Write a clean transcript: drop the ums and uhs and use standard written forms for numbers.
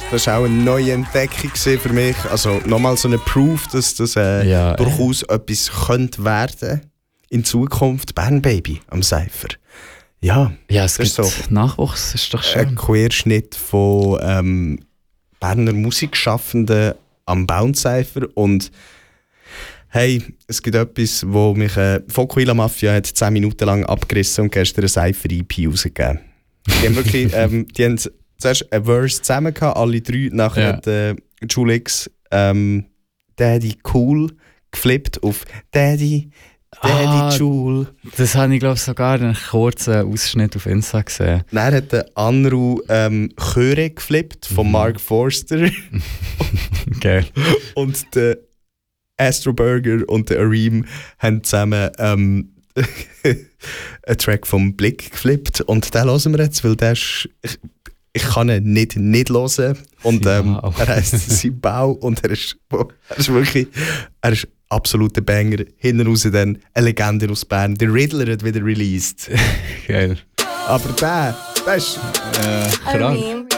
Das war auch eine neue Entdeckung für mich. Also nochmal so ein Proof, dass das durchaus etwas könnte werden in Zukunft. Bern Baby am Cypher. Ja, es gibt so Nachwuchs, ist doch schön. Ein Querschnitt von Berner Musikschaffenden am Bounce Cypher. Und hey, es gibt etwas, wo mich Fokuhila Mafia hat 10 Minuten lang abgerissen und gestern eine Cypher-EP rausgegeben. Die haben wirklich, die haben zuerst ein Verse zusammen gehabt, alle drei. Nachher hat Julix Daddy Cool geflippt auf Daddy Jule. Das habe ich, glaube ich, sogar einen kurzen Ausschnitt auf Insta gesehen. Dann hat der Anru Chöre geflippt von Mark Forster. Geil. Und der Astro Burger und der Areem haben zusammen einen Track vom Blick geflippt. Und den hören wir jetzt, weil der ist... Ich kann ihn nicht hören. Und er heisst Sibau und er ist wirklich... Er ist absoluter Banger. Hinten raus dann eine Legende aus Bern. Der Riddler hat wieder released. Geil. Aber der ist... krank.